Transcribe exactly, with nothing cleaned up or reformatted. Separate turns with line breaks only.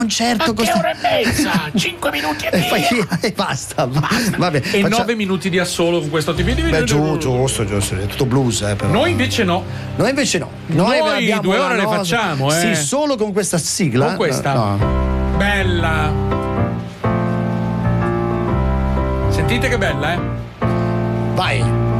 concerto
Ma
costa...
che ora e mezza? Cinque minuti e
e,
via.
fai... e basta,
Basta.
Vabbè,
E
faccia-
nove minuti di assolo con questo tipo di
Beh, giù, giusto, giusto, è tutto blues, eh, però.
Noi invece no.
Noi invece no.
Noi
abbiamo
due
la
ore le
nostra-
facciamo, eh.
Sì, solo con questa sigla.
Con questa.
No.
Bella. Sentite che bella, eh?
Vai.